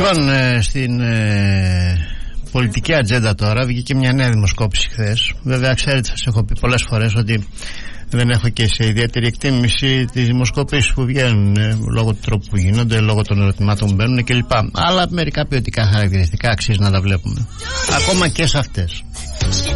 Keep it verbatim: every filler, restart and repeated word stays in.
Λοιπόν, ε, στην ε, πολιτική ατζέντα τώρα βγήκε μια νέα δημοσκόπηση χθες. Βέβαια, ξέρετε, σας έχω πει πολλές φορές ότι δεν έχω και σε ιδιαίτερη εκτίμηση τις δημοσκοπήσεις που βγαίνουν ε, λόγω του τρόπου που γίνονται, λόγω των ερωτημάτων που μπαίνουν κλπ. Αλλά μερικά ποιοτικά χαρακτηριστικά αξίζει να τα βλέπουμε. Ακόμα και σε αυτές.